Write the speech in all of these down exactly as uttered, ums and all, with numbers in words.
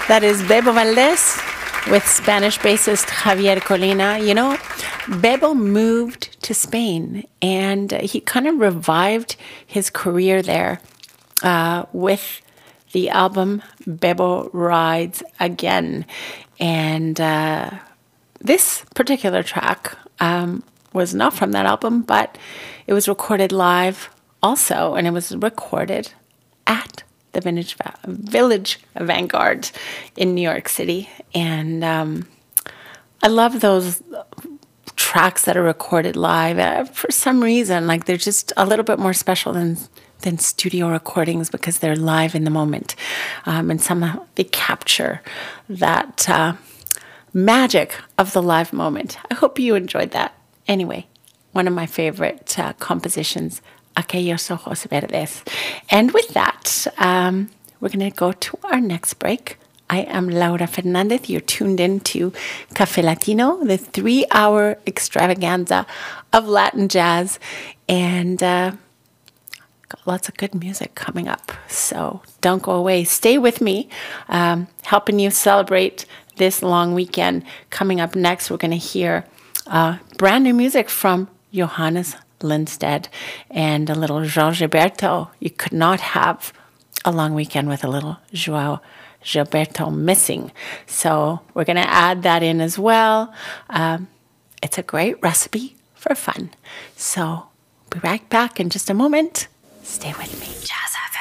That is Bebo Valdez with Spanish bassist Javier Colina. You know, Bebo moved to Spain and he kind of revived his career there uh, with the album Bebo Rides Again. And uh, this particular track um, was not from that album, but it was recorded live also, and it was recorded at the Vintage Va- Village Vanguard in New York City. And um, I love those tracks that are recorded live. Uh, for some reason, like they're just a little bit more special than than studio recordings because they're live in the moment. Um, and somehow they capture that uh, magic of the live moment. I hope you enjoyed that. Anyway, one of my favorite uh, compositions, Aquellos Ojos Verdes. And with that, um, we're going to go to our next break. I am Laura Fernandez. You're tuned in to Café Latino, the three-hour extravaganza of Latin jazz. And uh, got lots of good music coming up. So don't go away. Stay with me, um, helping you celebrate this long weekend. Coming up next, we're going to hear uh, brand new music from Johannes Lindstedt and a little João Gilberto. You could not have a long weekend with a little João Gilberto missing. So we're going to add that in as well. Um, it's a great recipe for fun. So we'll be right back in just a moment. Stay with me. Jazz F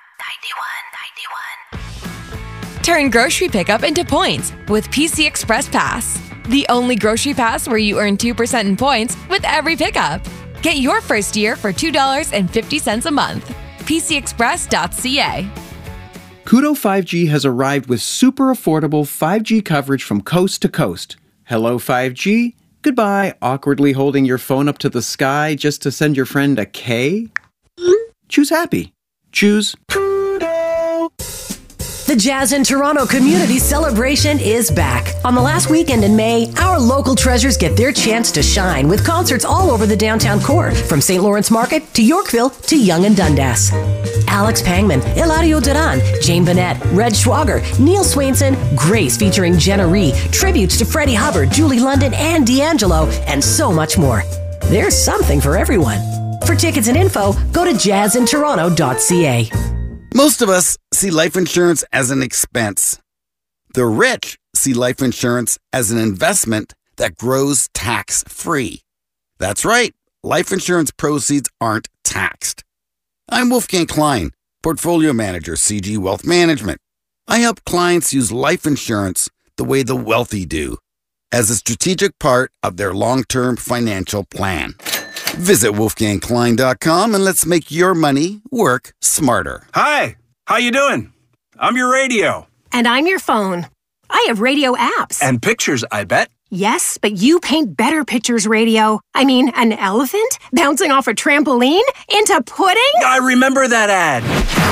M ninety-one ninety-one. Turn grocery pickup into points with P C Express Pass. The only grocery pass where you earn two percent in points with every pickup. Get your first year for two dollars and fifty cents a month. P C express dot c a. Koodo five G has arrived with super affordable five G coverage from coast to coast. Hello five G. Goodbye, awkwardly holding your phone up to the sky just to send your friend a K. Choose happy. Choose Koodo. The Jazz in Toronto Community Celebration is back. On the last weekend in May, our local treasures get their chance to shine with concerts all over the downtown core, from Saint Lawrence Market to Yorkville to Yonge and Dundas. Alex Pangman, Eladio Duran, Jane Bennett, Red Schwager, Neil Swainson, Grace featuring Jenna Ree, tributes to Freddie Hubbard, Julie London, and D'Angelo, and so much more. There's something for everyone. For tickets and info, go to jazz in toronto dot c a. Most of us see life insurance as an expense. The rich see life insurance as an investment that grows tax-free. That's right, life insurance proceeds aren't taxed. I'm Wolfgang Klein, Portfolio Manager, C G Wealth Management. I help clients use life insurance the way the wealthy do, as a strategic part of their long-term financial plan. Visit wolfgang klein dot com and let's make your money work smarter. Hi, how you doing? I'm your radio. And I'm your phone. I have radio apps. And pictures, I bet. Yes, but you paint better pictures, radio. I mean, an elephant bouncing off a trampoline into pudding? I remember that ad.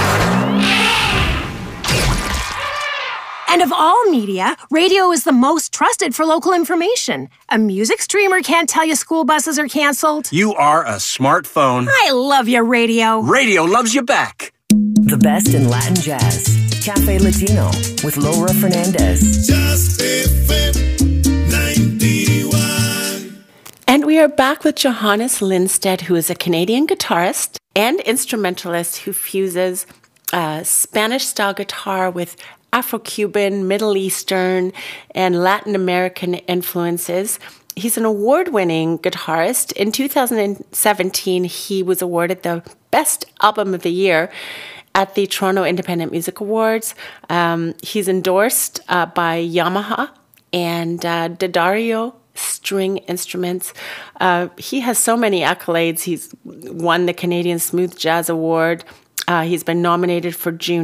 And of all media, radio is the most trusted for local information. A music streamer can't tell you school buses are canceled. You are a smartphone. I love your radio. Radio loves you back. The best in Latin jazz. Café Latino with Laura Fernandez. Jazz F M ninety-one. And we are back with Johannes Lindstedt, who is a Canadian guitarist and instrumentalist who fuses uh, Spanish-style guitar with Afro-Cuban, Middle Eastern, and Latin American influences. He's an award-winning guitarist. In two thousand seventeen, he was awarded the Best Album of the Year at the Toronto Independent Music Awards. Um, he's endorsed uh, by Yamaha and uh, D'Addario String Instruments. Uh, he has so many accolades. He's won the Canadian Smooth Jazz Award. Uh, he's been nominated for June